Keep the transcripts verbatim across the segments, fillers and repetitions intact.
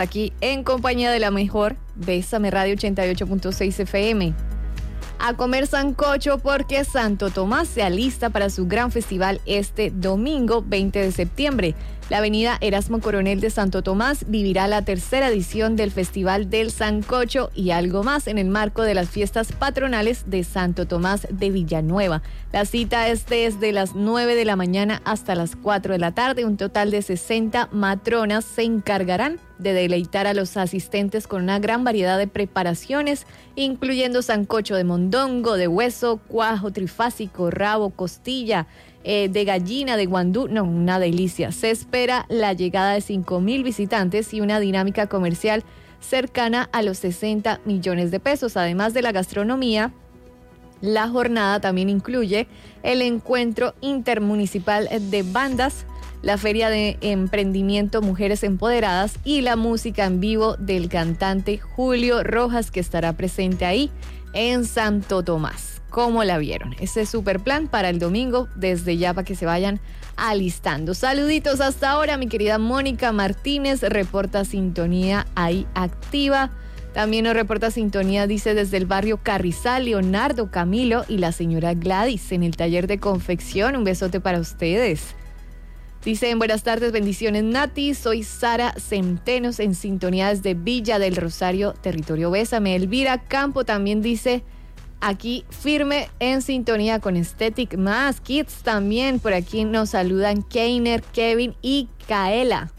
Aquí en compañía de la mejor, Bésame Radio ochenta y ocho punto seis F M. A comer sancocho porque Santo Tomás se alista para su gran festival este domingo veinte de septiembre. La avenida Erasmo Coronel de Santo Tomás vivirá la tercera edición del Festival del Sancocho y algo más en el marco de las fiestas patronales de Santo Tomás de Villanueva. La cita es desde las nueve de la mañana hasta las cuatro de la tarde. Un total de sesenta matronas se encargarán de deleitar a los asistentes con una gran variedad de preparaciones, incluyendo sancocho de mondongo, de hueso, cuajo trifásico, rabo, costilla, eh, de gallina, de guandú. No, una delicia. Se espera la llegada de cinco mil visitantes y una dinámica comercial cercana a los sesenta millones de pesos. Además de la gastronomía, la jornada también incluye el encuentro intermunicipal de bandas, la Feria de Emprendimiento Mujeres Empoderadas y la música en vivo del cantante Julio Rojas, que estará presente ahí en Santo Tomás. ¿Cómo la vieron? Ese super plan para el domingo, desde ya para que se vayan alistando. Saluditos hasta ahora, mi querida Mónica Martínez, reporta sintonía ahí activa. También nos reporta sintonía, dice, desde el barrio Carrizal, Leonardo Camilo y la señora Gladys en el taller de confección. Un besote para ustedes. Dicen, buenas tardes, bendiciones Nati, soy Sara Centenos en sintonía desde Villa del Rosario, territorio Bésame. Elvira Campo también dice, aquí firme en sintonía con Aesthetic Más Kids también. Por aquí nos saludan Keiner, Kevin y Kaela,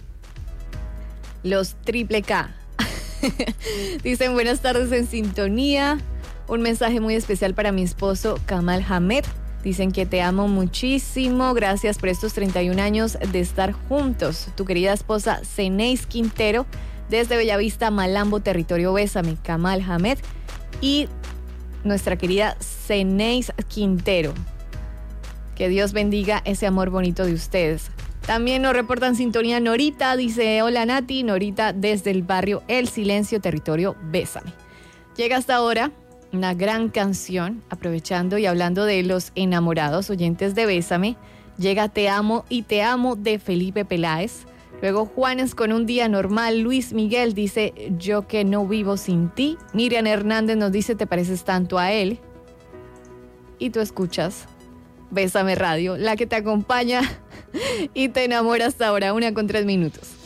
los triple K. Dicen, buenas tardes en sintonía, un mensaje muy especial para mi esposo Kamal Hamed. Dicen que te amo muchísimo, gracias por estos treinta y un años de estar juntos. Tu querida esposa Ceneis Quintero, desde Bellavista, Malambo, territorio Bésame, Kamal Hamed. Y nuestra querida Ceneis Quintero. Que Dios bendiga ese amor bonito de ustedes. También nos reportan sintonía Norita, dice, hola Nati, Norita desde el barrio El Silencio, territorio Bésame. Llega hasta ahora una gran canción, aprovechando y hablando de los enamorados oyentes de Bésame. Llega Te Amo y Te Amo de Felipe Peláez. Luego Juanes con Un Día Normal. Luis Miguel dice Yo que no vivo sin ti. Miriam Hernández nos dice Te pareces tanto a él. Y tú escuchas Bésame Radio, la que te acompaña y te enamora hasta ahora, una con tres minutos.